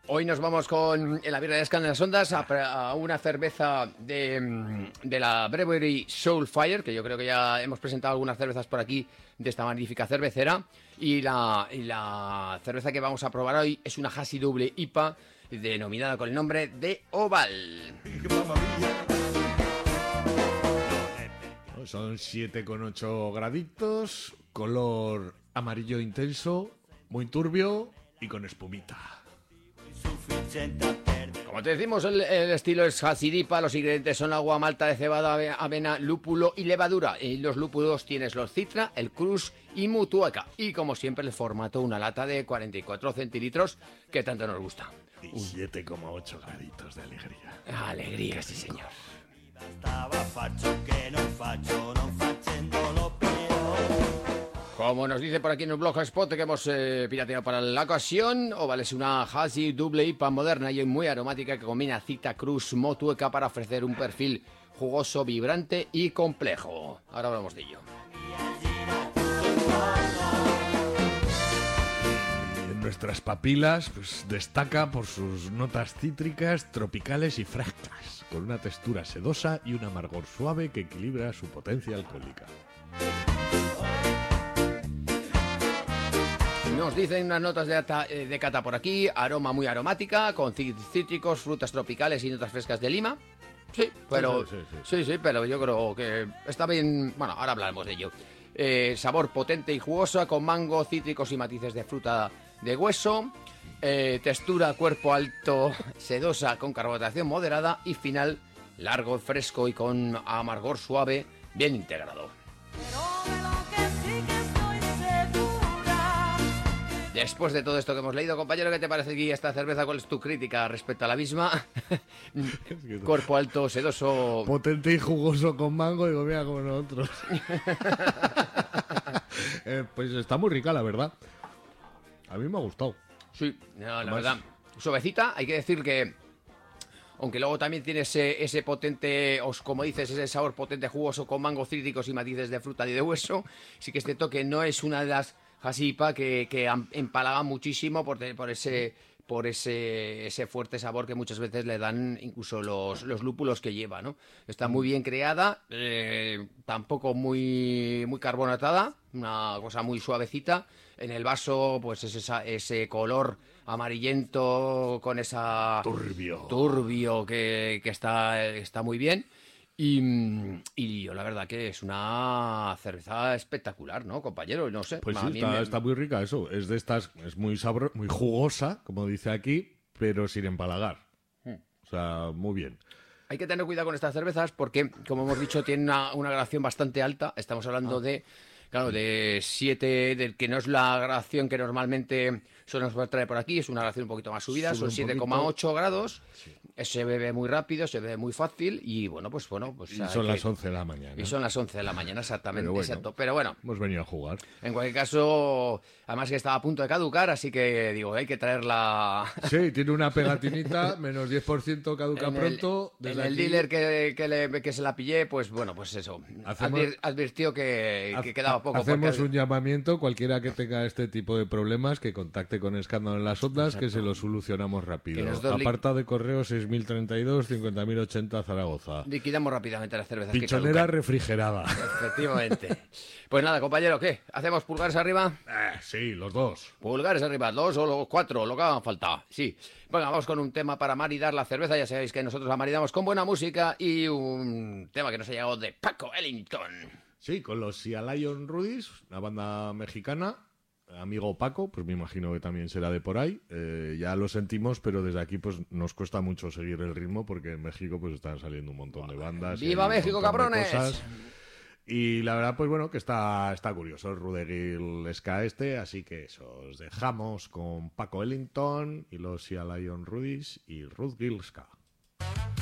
Hoy nos vamos con en la birra de Escan en las Ondas a una cerveza de la Brewery Soulfire, que yo creo que ya hemos presentado algunas cervezas por aquí de esta magnífica cervecera. Y la cerveza que vamos a probar hoy es una Hazy Double IPA denominada con el nombre de Oval. Son 7,8 graditos, color amarillo intenso, muy turbio y con espumita. Como te decimos, el estilo es Hazy IPA, los ingredientes son agua, malta de cebada, avena, lúpulo y levadura. Y los lúpulos tienes los Citra, el Cruz y Mutueca. Y como siempre el formato, una lata de 44 centilitros que tanto nos gusta. Y 7,8 graditos de alegría. Alegría, sí señor. Como nos dice por aquí en el blog Spot que hemos pirateado para la ocasión, Oval es una Hazy Double IPA moderna y muy aromática que combina Citra, Cruz, Motueka para ofrecer un perfil jugoso, vibrante y complejo. Ahora hablamos de ello. En nuestras papilas pues, destaca por sus notas cítricas, tropicales y frescas, con una textura sedosa y un amargor suave que equilibra su potencia alcohólica. Nos dicen unas notas de cata por aquí, aroma muy aromática, con cítricos, frutas tropicales y notas frescas de lima. Sí, pero sí, pero yo creo que está bien. Bueno, ahora hablaremos de ello. Sabor potente y jugoso, con mango, cítricos y matices de fruta de hueso. Textura, cuerpo alto, sedosa, con carbonatación moderada. Y final, largo, fresco y con amargor suave, bien integrado. Después de todo esto que hemos leído, compañero, ¿qué te parece aquí esta cerveza? ¿Cuál es tu crítica respecto a la misma? Cuerpo alto, sedoso... Potente y jugoso con mango, digo, mira como nosotros. Pues está muy rica, la verdad. A mí me ha gustado. Sí, no, la verdad. Suavecita, hay que decir que... Aunque luego también tiene ese potente, como dices, ese sabor potente, jugoso, con mango, cítricos y matices de fruta y de hueso. Sí que este toque no es una de las... Hazy IPA que empalaga muchísimo por ese fuerte sabor que muchas veces le dan incluso los lúpulos que lleva, ¿no? Está muy bien creada, tampoco muy carbonatada, una cosa muy suavecita. En el vaso, pues es ese color amarillento con esa... Turbio que está muy bien. Y yo la verdad que es una cerveza espectacular, ¿no, compañero? No sé. Pues sí, está muy rica eso. Es de estas, es muy muy jugosa, como dice aquí, pero sin empalagar. O sea, muy bien. Hay que tener cuidado con estas cervezas porque, como hemos dicho, tienen una gradación bastante alta. Estamos hablando de 7, del que no es la gradación que normalmente solemos traer por aquí, es una gradación un poquito más subida, son 7,8 grados. Sí. Se bebe muy rápido, se bebe muy fácil y pues y son las 11 de la mañana. Y son las 11 de la mañana, exactamente, exacto. Pero bueno, hemos venido a jugar. En cualquier caso, además que estaba a punto de caducar, así que digo, hay que traerla. Sí, tiene una pegatinita, menos 10% caduca pronto. En el dealer que se la pillé, pues bueno, pues eso. Advirtió que quedaba poco. Hacemos un llamamiento, cualquiera que tenga este tipo de problemas, que contacte con Escándalo en las Ondas, exacto, que se lo solucionamos rápido. Aparta de correo 6032 50080 Zaragoza. Liquidamos rápidamente las cervezas. Pichonera refrigerada. Efectivamente. Pues nada, compañero, ¿qué? ¿Hacemos pulgares arriba? Sí, los dos. Pulgares arriba, 2 o los 4, lo que haga falta. Sí. Bueno, vamos con un tema para maridar la cerveza. Ya sabéis que nosotros la maridamos con buena música y un tema que nos ha llegado de Paco Ellington. Sí, con los Sea Lion Rudis, una banda mexicana. Amigo Paco, pues me imagino que también será de por ahí. Ya lo sentimos, pero desde aquí pues nos cuesta mucho seguir el ritmo porque en México pues están saliendo un montón de bandas. ¡Viva México, cabrones! Y la verdad, pues bueno, que está curioso el Rudegill ska así que eso, os dejamos con Paco Ellington y los Sea Lion Rudis y Rudegill ska.